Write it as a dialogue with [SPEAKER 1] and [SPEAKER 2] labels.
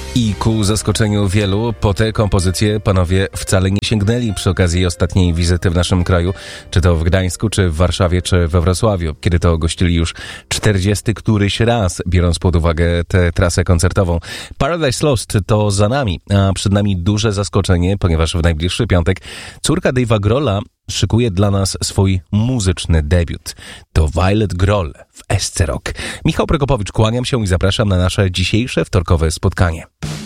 [SPEAKER 1] I ku zaskoczeniu wielu, po te kompozycje panowie wcale nie sięgnęli przy okazji ostatniej wizyty w naszym kraju, czy to w Gdańsku, czy w Warszawie, czy we Wrocławiu, kiedy to gościli już 40 któryś raz, biorąc pod uwagę tę trasę koncertową. Paradise Lost to za nami, a przed nami duże zaskoczenie, ponieważ w najbliższy piątek córka Dave'a Grohla szykuje dla nas swój muzyczny debiut. To Violet Grohl w SC Rock. Michał Prokopowicz, kłaniam się i zapraszam na nasze dzisiejsze wtorkowe spotkanie.